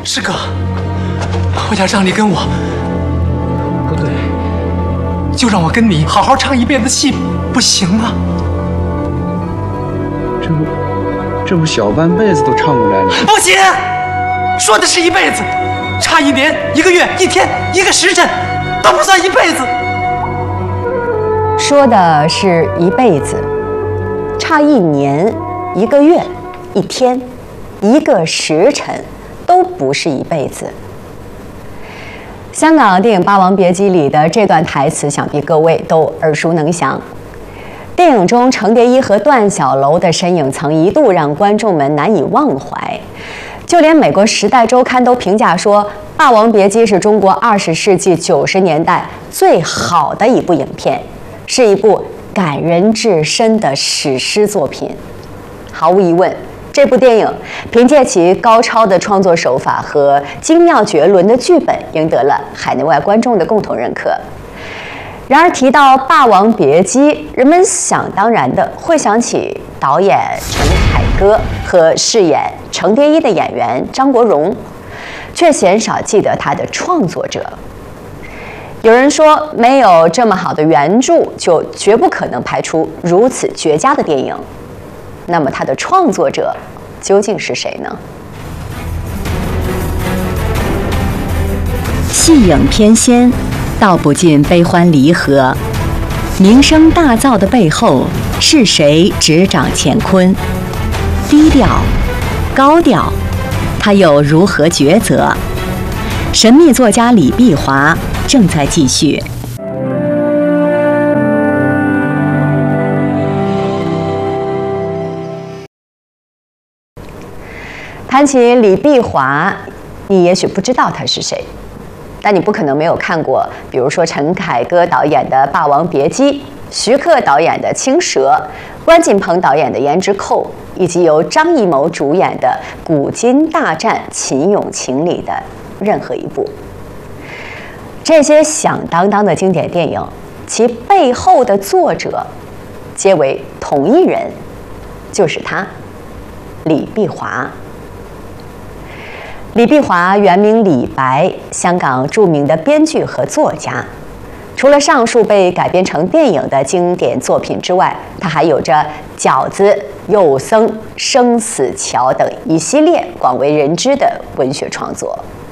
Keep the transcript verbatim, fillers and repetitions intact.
师哥，我要让你跟我，不对，就让我跟你好好唱一辈子戏，不行吗？ 这不，这不小半辈子都唱过来了。 不行，说的是一辈子，差一年、一个月、一天、一个时辰，都不算一辈子。 说的是一辈子，差一年、一个月、一天、一个时辰，都不是一辈子。香港电影《霸王别姬》里的这段台词，想必各位都耳熟能详。电影中程蝶衣和段小楼的身影曾一度让观众们难以忘怀，就连美国《时代周刊》都评价说，《霸王别姬》是中国二十世纪九十年代最好的一部影片，是一部感人至深的史诗作品。毫无疑问，这部电影凭借其高超的创作手法和精妙绝伦的剧本，赢得了海内外观众的共同认可。然而提到《霸王别姬》，人们想当然的会想起导演陈凯歌和饰演程蝶衣的演员张国荣，却鲜少记得他的创作者。有人说，没有这么好的原著，就绝不可能拍出如此绝佳的电影。那么他的创作者究竟是谁呢？ 戏影翩跹，道不尽悲欢离合。名声大噪的背后，是谁执掌乾坤？低调，高调，他又如何抉择？神秘作家李碧华正在继续。 谈起李碧华，你也许不知道他是谁，但你不可能没有看过，比如说陈凯歌导演的《霸王别姬》，徐克导演的《青蛇》，关锦鹏导演的《胭脂扣》，以及由张艺谋主演的《古今大战秦俑情》里的任何一部。这些响当当的经典电影，其背后的作者皆为同一人，就是他，李碧华。李碧华原名李白，香港著名的编剧和作家。除了上述被改编成电影的经典作品之外，他还有着《饺子》《幼僧》《生死桥》等一系列广为人知的文学创作。